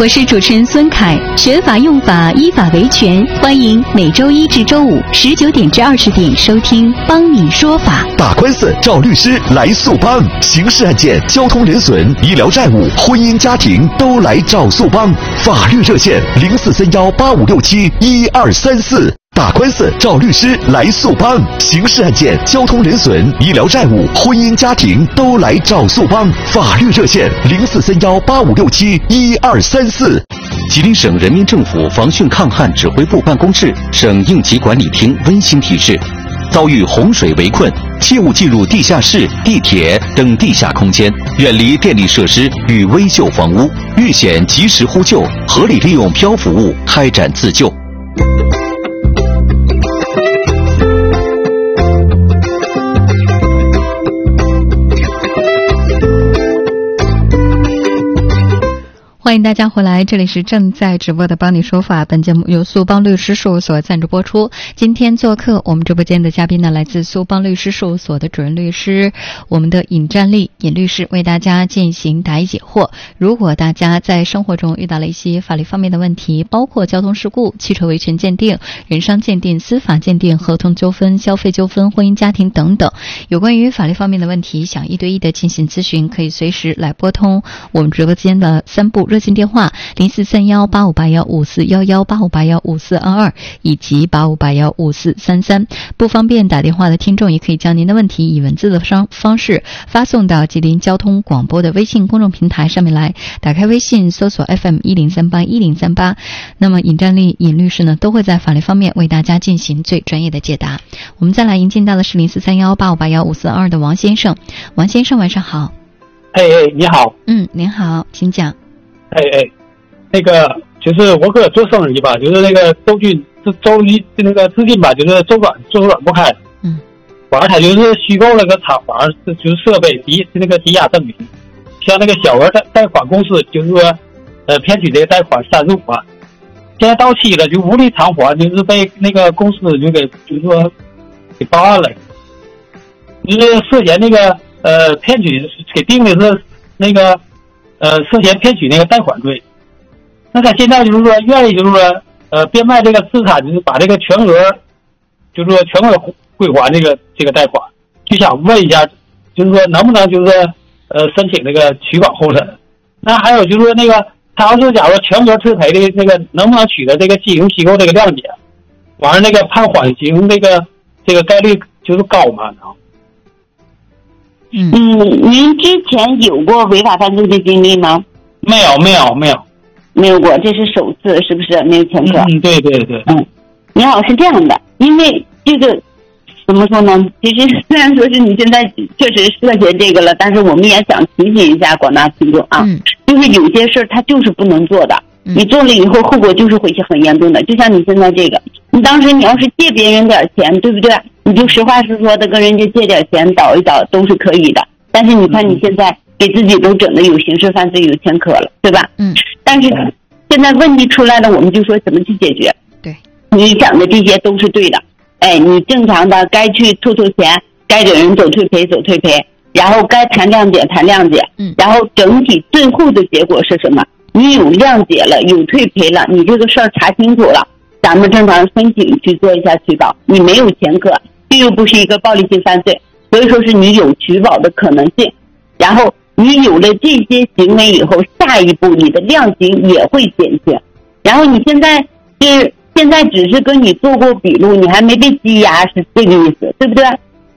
我是主持人孙凯，学法用法，依法维权，欢迎每周一至周五19点至20点收听帮你说法。 打官司找律师来速帮，刑事案件、交通人损、医疗债务、婚姻家庭都来找速帮。法律热线043185671234。打官司找律师来速帮，刑事案件、交通人损、医疗债务、婚姻家庭都来找速帮。法律热线043185671234。 吉林省人民政府防汛抗旱指挥部办公室、省应急管理厅温馨提示：遭遇洪水围困，切勿进入地下室、地铁等地下空间，远离电力设施与危旧房屋，遇险及时呼救，合理利用漂浮物开展自救。 欢迎大家回来，这里是正在直播的帮你说法，本节目由苏邦律师事务所赞助播出。今天做客我们直播间的嘉宾呢，来自苏邦律师事务所的主任律师，我们的尹占利尹律师为大家进行答疑解惑。如果大家在生活中遇到了一些法律方面的问题，包括交通事故、汽车维权鉴定、人伤鉴定、司法鉴定、合同纠纷、消费纠纷、婚姻家庭等等，有关于法律方面的问题，想一对一的进行咨询，可以随时来拨通我们直播间的3部热线电话043185815411、85815422以及85815433。不方便打电话的听众，也可以将您的问题以文字的方式发送到吉林交通广播的微信公众平台上面来。打开微信搜索 FM10381038，那么尹占利尹律师呢，都会在法律方面为大家进行最专业的解答。我们再来迎进到的是043185815422的王先生。王先生晚上好。 你好。 您好，请讲。 那个就是我哥做生意吧，就是那个周一那个资金吧，就是周转不开。完了他就是虚构了个厂房，就是设备那个抵押证明，像那个小额贷款公司，就是说骗取这个贷款35万，现在到期了就无力偿还，就是被那个公司就是说给报案了，就是涉嫌那个骗取，给定的是那个涉嫌骗取那个贷款罪。那他现在就是说愿意就是说变卖这个资产，就是把这个全额就是说全额归还这个贷款，就想问一下，就是说能不能就是说申请这个取保候审。那还有就是说那个他要是假如全额退赔的那个，能不能取得这个金融机构这个谅解，完了那个判缓刑这个概率就是高吗？ 您之前有过违法犯罪的经历吗？ 没有过，这是首次，是不是？没有前科。 对。 你好，是这样的，因为这个怎么说呢？其实虽然说是你现在确实涉嫌这个了，但是我们也想提醒一下广大听众啊，就是有些事儿它就是不能做的，你做了以后后果就是会是很严重的。就像你现在这个，你当时你要是借别人点钱，对不对？你就实话实说的跟人家借点钱倒一倒都是可以的。但是你看你现在给自己都整的有刑事犯罪有前科了，对吧？但是现在问题出来了，我们就说怎么去解决。 对， 你讲的这些都是对的。你正常的该去凑钱，该给人走退赔，然后该谈谅解，然后整体最后的结果是什么？你有谅解了，有退赔了，你这个事儿查清楚了，咱们正常申请去做一下取保，你没有前科，这又不是一个暴力性犯罪，所以说是你有取保的可能性。然后你有了这些行为以后，下一步你的量刑也会减轻。然后你现在只是跟你做过笔录，你还没被羁押，是这个意思，对不对？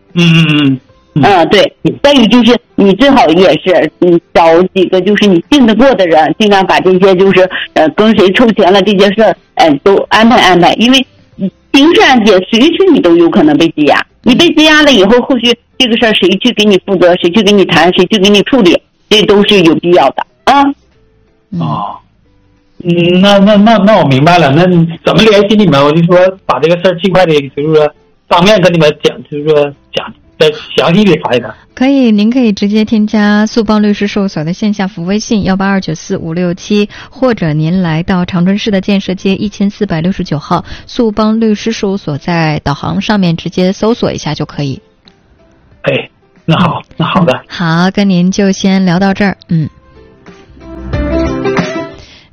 对。再有就是你最好也是找几个就是你信得过的人，尽量把这些就是跟谁凑钱了这些事儿都安排，因为刑事案件随时你都有可能被羁押，你被羁押了以后，后续这个事儿谁去给你负责，谁去给你谈，谁去给你处理，这都是有必要的啊。 那我明白了。那怎么联系你们？我就说把这个事儿尽快的，就是说当面跟你们讲，就是说讲再详细的谈一谈。 可以，您可以直接添加速邦律师事务所的线下服务微信182945567，或者您来到长春市的建设街1469号速邦律师事务所，在导航上面直接搜索一下就可以。 那好的。 好，跟您就先聊到这儿。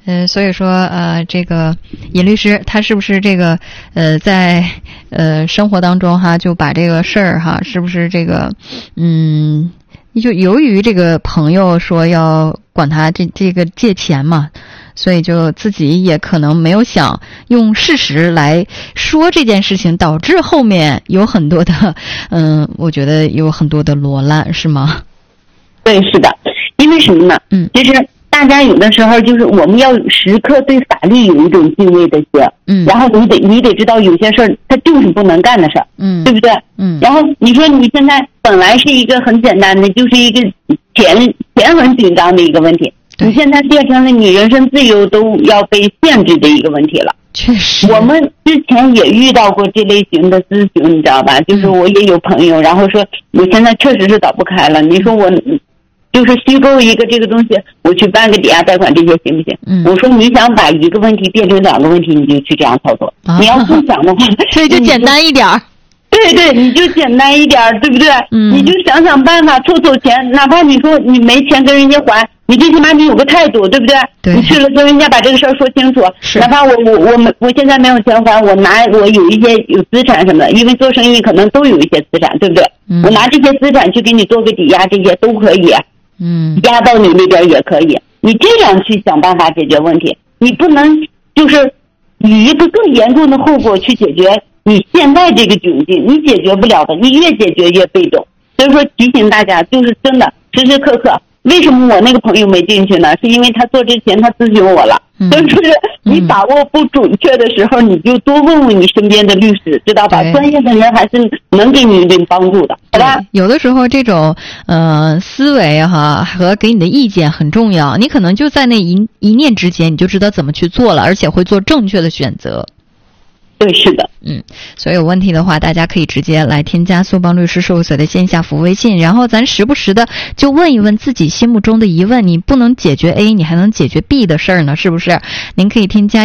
所以说这个尹律师他是不是这个在生活当中哈，就把这个事儿哈，是不是这个就由于这个朋友说要管他这个借钱嘛，所以就自己也可能没有想用事实来说这件事情，导致后面有很多的我觉得有很多的罗烂，是吗？ 对，是的。因为什么呢？其实大家有的时候就是我们要时刻对法律有一种敬畏的心，然后你得知道有些事儿它就是不能干的事儿，对不对？然后你说你现在本来是一个很简单的，就是一个钱很紧张的一个问题，你现在变成了你人身自由都要被限制的一个问题了。 确实， 我们之前也遇到过这类型的咨询，你知道吧？就是我也有朋友，然后说我现在确实是倒不开了，你说我就是虚构一个这个东西，我去办个抵押贷款，这些行不行？我说你想把一个问题变成2个问题，你就去这样操作。你要不想的话， 所以就简单一点。 对，你就简单一点，对不对？你就想想办法凑钱，哪怕你说你没钱跟人家还，你最起码你有个态度，对不对？ 对， 你去了跟人家把这个事儿说清楚，哪怕我现在没有钱还，我有一些有资产什么的，因为做生意可能都有一些资产，对不对？我拿这些资产去给你做个抵押，这些都可以。压到你那边也可以，你这样去想办法解决问题，你不能就是以一个更严重的后果去解决你现在这个窘境，你解决不了的，你越解决越被动。所以说提醒大家，就是真的时时刻刻，为什么我那个朋友没进去呢？是因为他做之前他咨询我了，所以说是你把握不准确的时候，你就多问问你身边的律师，知道吧？专业的人还是能给你一点帮助的，好吧？ 有的时候这种思维哈和给你的意见很重要，你可能就在那一念之间，你就知道怎么去做了，而且会做正确的选择。 对，是的。 所以有问题的话，大家可以直接来添加苏邦律师事务所的线下服务微信，然后咱时不时的就问一问自己心目中的疑问，你不能解决 A， 你还能解决 B 的事儿呢，是不是？您可以添加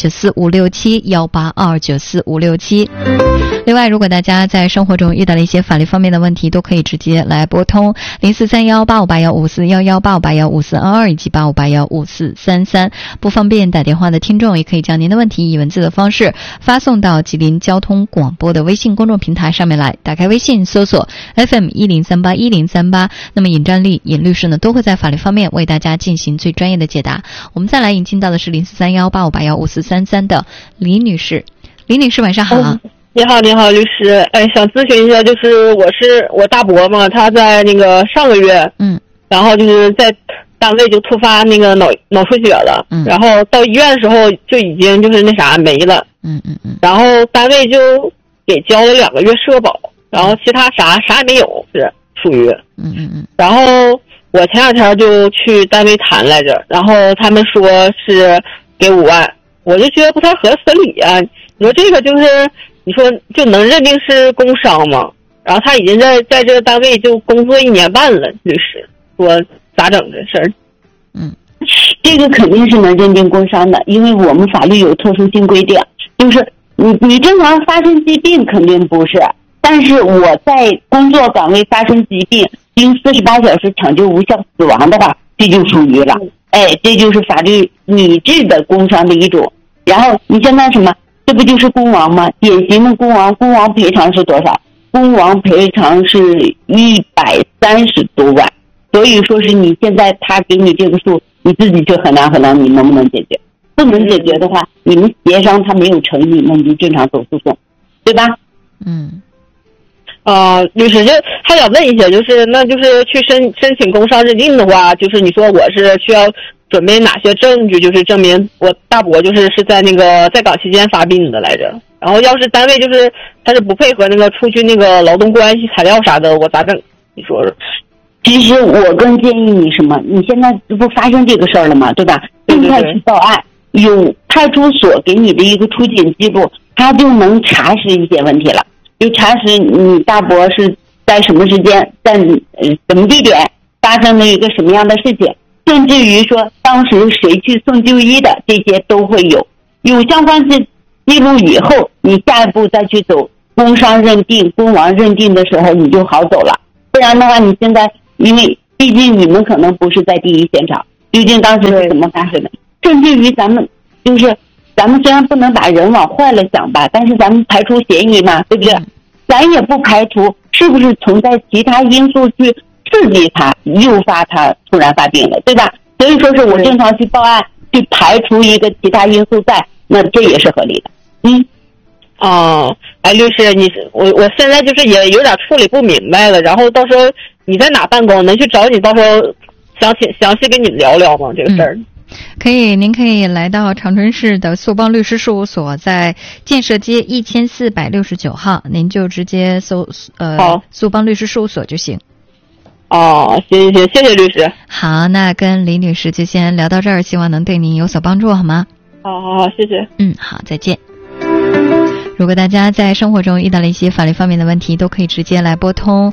182945567，182945567。另外，如果大家在生活中遇到了一些法律方面的问题，都可以直接来拨通04318581541185815422以及85815433。不方便打电话的听众，也可以将您的问题以文字的方式发送到吉林交通广播的微信公众平台上面来。打开微信搜索 FM10381038，那么尹占利尹律师呢都会在法律方面为大家进行最专业的解答。我们再来引进到的是043185815433的李女士。李女士晚上好。 你好，律师。想咨询一下，就是我大伯嘛，他在那个上个月，然后就是在单位就突发那个脑出血了，然后到医院的时候就已经就是那啥没了，然后单位就给交了2个月社保，然后其他啥也没有，是属于，然后我前2天就去单位谈来着，然后他们说是给5万，我就觉得不太合理啊。你说这个就是你说就能认定是工伤吗？然后他已经在这个单位就工作1年半了，律师说咋整这事儿？ 这个肯定是能认定工伤的，因为我们法律有特殊性规定，就是你正常发生疾病肯定不是，但是我在工作岗位发生疾病，经48小时抢救无效死亡的话，这就属于了。这就是法律拟制的工伤的一种。然后你现在什么？这不就是工亡吗？典型的工亡赔偿是多少？工亡赔偿是130多万。所以说是你现在他给你这个数，你自己去衡量你能不能解决。不能解决的话，你们协商他没有诚意，那你就正常走诉讼，对吧？ 律师，就还想问一下，就是那就是去申请工伤认定的话，就是你说我是需要准备哪些证据，就是证明我大伯就是在那个在岗期间发病的来着？然后要是单位就是他是不配合那个出具那个劳动关系材料啥的，我咋整？你说说。 其实我更建议你什么？你现在不发生这个事儿了吗？对吧？尽快去报案，有派出所给你的一个出警记录，他就能查实一些问题了。就查实你大伯是在什么时间，在什么地点发生了一个什么样的事情，甚至于说当时谁去送就医的，这些都会有相关记录以后，你下一步再去走工伤认定、工亡认定的时候，你就好走了。不然的话，你现在因为毕竟你们可能不是在第一现场，究竟当时是怎么发生的， 甚至于咱们虽然不能把人往坏了想吧，但是咱们排除嫌疑嘛，对不对？咱也不排除是不是存在其他因素去刺激他，诱发他突然发病了，对吧？所以说是我正常去报案，去排除一个其他因素在，那这也是合理的。 律师，我现在就是也有点处理不明白了，然后到时候你在哪办公，能去找你，到时候详细跟你们聊聊吗？这个事儿。 可以，您可以来到长春市的速邦律师事务所，在建设街1469号，您就直接搜速邦律师事务所就行。 行，谢谢律师。 好，那跟李女士就先聊到这儿，希望能对您有所帮助，好吗？ 好，谢谢。 好，再见。如果大家在生活中遇到了一些法律方面的问题，都可以直接来拨通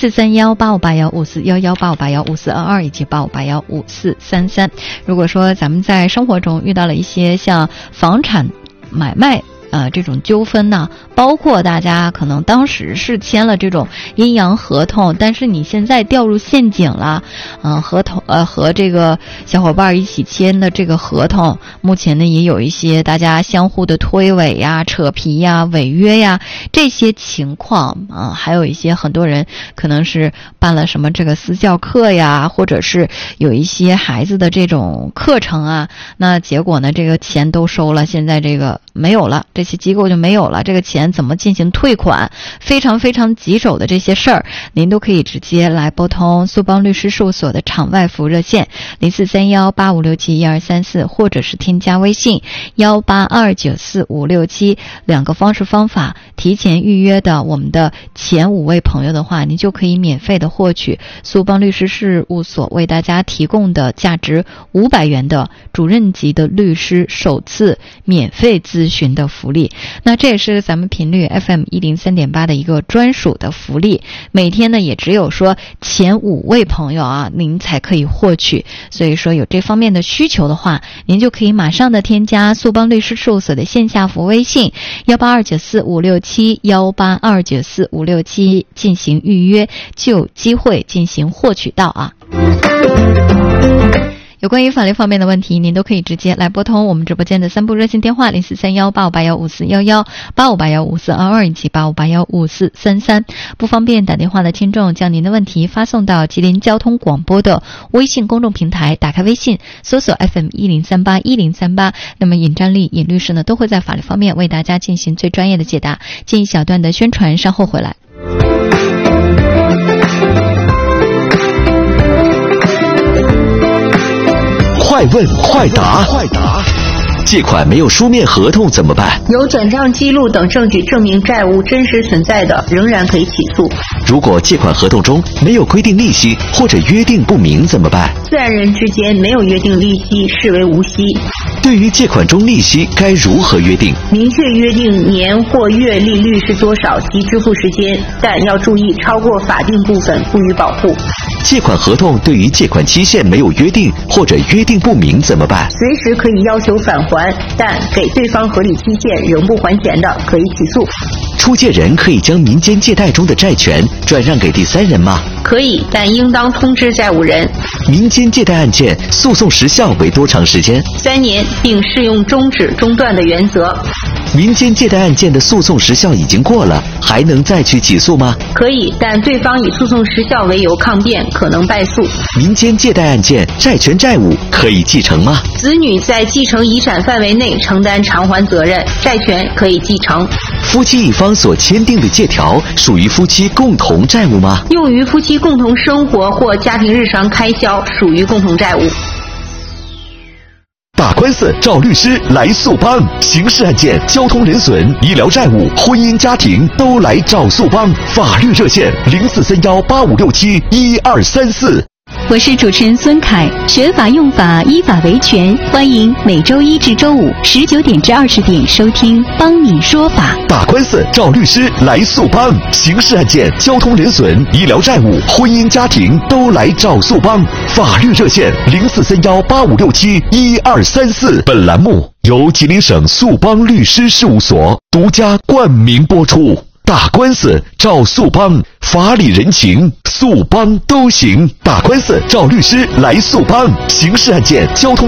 04318581541185815422以及85815433。如果说咱们在生活中遇到了一些像房产买卖这种纠纷呢，包括大家可能当时是签了这种阴阳合同，但是你现在掉入陷阱了，和这个小伙伴一起签的这个合同，目前呢也有一些大家相互的推诿呀、扯皮呀、违约呀这些情况还有一些很多人可能是办了什么这个私教课呀，或者是有一些孩子的这种课程啊，那结果呢这个钱都收了，现在这个没有了，这些机构就没有了，这个钱怎么进行退款，非常非常棘手的这些事儿，您都可以直接来拨通速邦律师事务所的场外服务热线043185671234，或者是添加微信182945567，两个方式方法提前预约的我们的前5位朋友的话，您就可以免费的获取速邦律师事务所为大家提供的价值500元的主任级的律师首次免费咨询的福利。那这也是咱们频率 FM 103.8的一个专属的福利，每天呢也只有说前5位朋友您才可以获取，所以说有这方面的需求的话，您就可以马上的添加速邦律师事务所的线下服务微信182945567 182945567进行预约，就有机会进行获取到有关于法律方面的问题，您都可以直接来拨通我们直播间的3部热线电话043185815411 85815422以及85815433。不方便打电话的听众，将您的问题发送到吉林交通广播的微信公众平台，打开微信搜索 FM 1038，那么尹占丽尹律师呢都会在法律方面为大家进行最专业的解答。进一小段的宣传，稍后回来。 快问快答，借款没有书面合同怎么办？ 有转账记录等证据证明债务真实存在的，仍然可以起诉。 如果借款合同中没有规定利息或者约定不明怎么办？ 自然人之间没有约定利息，视为无息。 对于借款中利息该如何约定？ 明确约定年或月利率是多少及支付时间，但要注意超过法定部分不予保护。 借款合同对于借款期限没有约定或者约定不明怎么办？ 随时可以要求返还，但给对方合理期限仍不还钱的，可以起诉。 出借人可以将民间借贷中的债权转让给第三人吗？ 可以，但应当通知债务人。 民间借贷案件诉讼时效为多长时间 ？3年，并适用终止中断的原则。 民间借贷案件的诉讼时效已经过了，还能再去起诉吗？ 可以，但对方以诉讼时效为由抗辩，可能败诉。 民间借贷案件债权债务可以继承吗？ 子女在继承遗产范围内承担偿还责任，债权可以继承。 夫妻一方所签订的借条属于夫妻共同债务吗？ 用于夫妻共同生活或家庭日常开销，属于共同债务。 打官司找律师来速帮，刑事案件、交通人损、医疗债务、婚姻家庭都来找速帮。法律热线043185671234。 我是主持人孙凯，学法用法，依法维权，欢迎每周1至周519点至20点收听帮你说法。 打官司找律师来速帮，刑事案件、交通人损、医疗债务、婚姻家庭都来找速帮。法律热线043185671234。本栏目由吉林省速帮律师事务所独家冠名播出。打官司找速帮，法理人情速帮都行。打官司找律师来速帮，刑事案件、交通